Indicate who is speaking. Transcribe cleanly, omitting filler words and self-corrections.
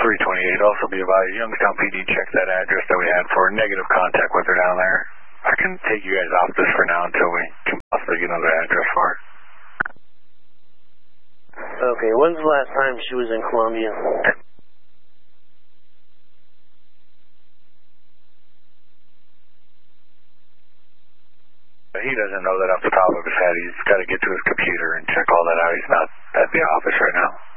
Speaker 1: 328. Also be advised, Youngstown PD checked that address that we had for negative contact with her down there. I can take you guys off this for now until we can possibly get another address for her.
Speaker 2: Okay, when's the last time she was in Columbia?
Speaker 1: He doesn't know that off the top of his head. He's got to get to his computer and check all that out. He's not at the office right now.